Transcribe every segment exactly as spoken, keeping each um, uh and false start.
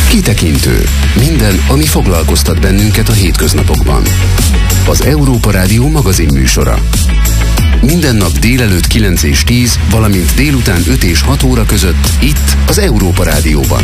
Kitekintő. Minden, ami foglalkoztat bennünket a hétköznapokban. Az Európa Rádió magazin műsora. Minden nap délelőtt kilenc és tíz, valamint délután öt és hat óra között itt az Európa Rádióban.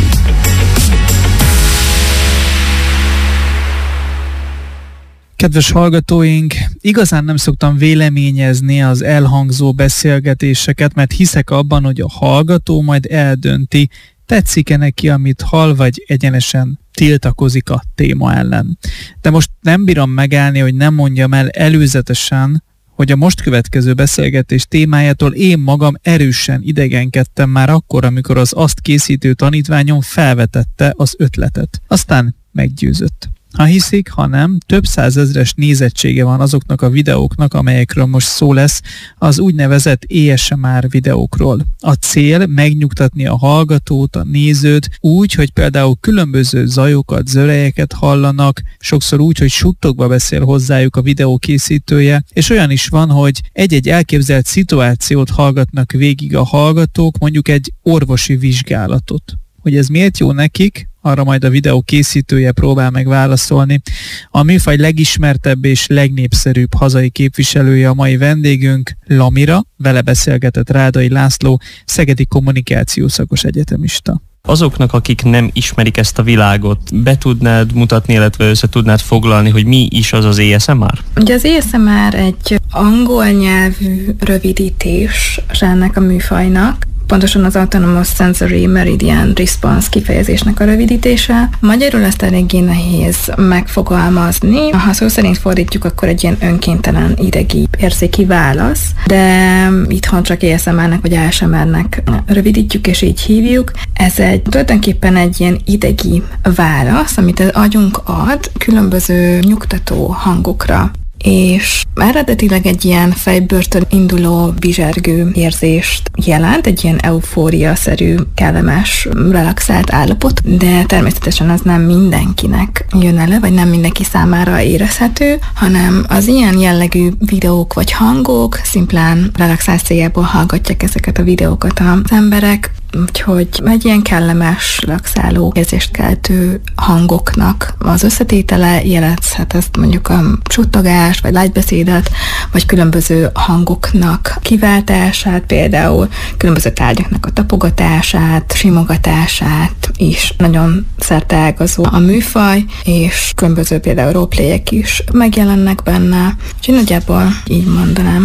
Kedves hallgatóink, igazán nem szoktam véleményezni az elhangzó beszélgetéseket, mert hiszek abban, hogy a hallgató majd eldönti, tetszik-e neki, amit hall, vagy egyenesen tiltakozik a téma ellen. De most nem bírom megállni, hogy nem mondjam el előzetesen, hogy a most következő beszélgetés témájától én magam erősen idegenkedtem már akkor, amikor az azt készítő tanítványom felvetette az ötletet. Aztán meggyőzött. Ha hiszik, ha nem, több százezres nézettsége van azoknak a videóknak, amelyekről most szó lesz, az úgynevezett á es em er videókról. A cél megnyugtatni a hallgatót, a nézőt úgy, hogy például különböző zajokat, zörejeket hallanak, sokszor úgy, hogy suttogva beszél hozzájuk a videó készítője, és olyan is van, hogy egy-egy elképzelt szituációt hallgatnak végig a hallgatók, mondjuk egy orvosi vizsgálatot. Hogy ez miért jó nekik, arra majd a videó készítője próbál meg válaszolni. A műfaj legismertebb és legnépszerűbb hazai képviselője a mai vendégünk, Lamira, vele beszélgetett Rádai László, szegedi kommunikációszakos egyetemista. Azoknak, akik nem ismerik ezt a világot, be tudnád mutatni, illetve össze tudnád foglalni, hogy mi is az az á es em er? Ugye az á es em er egy angol nyelvű rövidítés ennek a műfajnak, pontosan az Autonomous Sensory Meridian Response kifejezésnek a rövidítése. Magyarul ezt eléggé nehéz megfogalmazni. Ha szó szerint fordítjuk, akkor egy ilyen önkéntelen idegi érzéki válasz, de itthon csak á es em er-nek vagy á es em er-nek rövidítjük, és így hívjuk. Ez egy tulajdonképpen egy ilyen idegi válasz, amit az agyunk ad különböző nyugtató hangokra. És eredetileg egy ilyen fejbőrtől induló bizsergő érzést jelent, egy ilyen eufória-szerű, kellemes, relaxált állapot, de természetesen az nem mindenkinek jön elő, vagy nem mindenki számára érezhető, hanem az ilyen jellegű videók vagy hangok szimplán relaxációjából hallgatják ezeket a videókat az emberek, úgyhogy egy ilyen kellemes, relaxáló, érzést keltő hangoknak az összetétele jelenthet ezt mondjuk a suttogás, vagy lágybeszédet, vagy különböző hangoknak kiváltását, például különböző tárgyaknak a tapogatását, simogatását is nagyon szerteágazó a műfaj, és különböző például roleplayek is megjelennek benne, úgyhogy nagyjából így mondanám.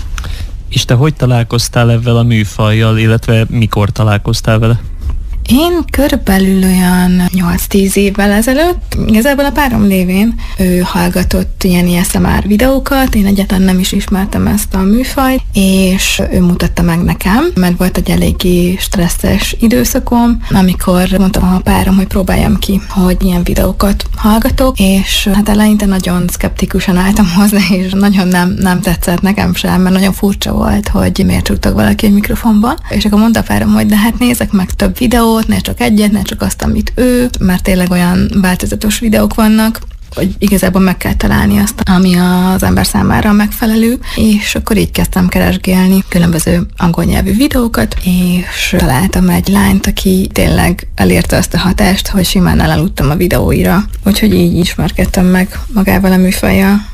És te hogy találkoztál ezzel a műfajjal, illetve mikor találkoztál vele? Én körülbelül olyan nyolc-tíz évvel ezelőtt, igazából a párom lévén, ő hallgatott ilyen á es em er videókat, én egyáltalán nem is ismertem ezt a műfajt, és ő mutatta meg nekem, mert volt egy eléggé stresszes időszakom, amikor mondtam a párom, hogy próbáljam ki, hogy ilyen videókat hallgatok, és hát eleinte nagyon szkeptikusan álltam hozzá, és nagyon nem, nem tetszett nekem sem, mert nagyon furcsa volt, hogy miért suttog valaki egy mikrofonba, és akkor mondta a párom, hogy de hát nézek meg több videót, ne csak egyet, ne csak azt, amit ő, mert tényleg olyan változatos videók vannak, hogy igazából meg kell találni azt, ami az ember számára megfelelő, és akkor így kezdtem keresgélni különböző angol nyelvű videókat, és találtam egy lányt, aki tényleg elérte azt a hatást, hogy simán elaludtam a videóira, úgyhogy így ismerkedtem meg magával a műfajjal.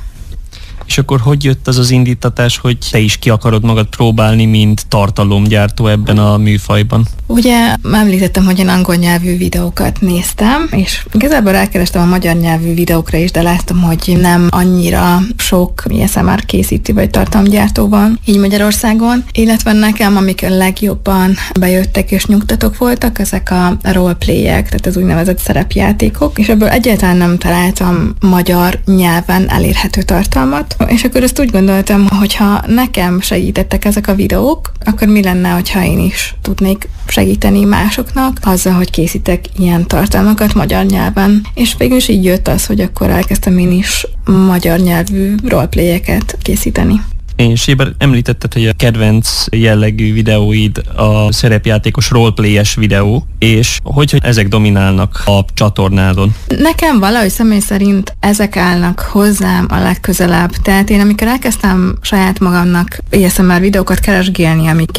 És akkor hogy jött az az indítatás, hogy te is ki akarod magad próbálni, mint tartalomgyártó ebben a műfajban? Ugye említettem, hogy én angol nyelvű videókat néztem, és igazából rákerestem a magyar nyelvű videókra is, de láttam, hogy nem annyira sok á es em er készítő vagy tartalomgyártó van így Magyarországon, illetve nekem, amik a legjobban bejöttek és nyugtatók voltak, ezek a roleplayek, tehát az úgynevezett szerepjátékok, és ebből egyáltalán nem találtam magyar nyelven elérhető tartalmat, és akkor azt úgy gondoltam, hogy ha nekem segítettek ezek a videók, akkor mi lenne, hogyha én is tudnék segíteni másoknak azzal, hogy készítek ilyen tartalmakat magyar nyelven. És végül is így jött az, hogy akkor elkezdtem én is magyar nyelvű roleplayeket készíteni. És Éber, említetted, hogy a kedvenc jellegű videóid a szerepjátékos roleplayes videó, és hogy, hogy ezek dominálnak a csatornádon? Nekem valahogy személy szerint ezek állnak hozzám a legközelebb. Tehát én amikor elkezdtem saját magamnak á es em er videókat keresgélni, amik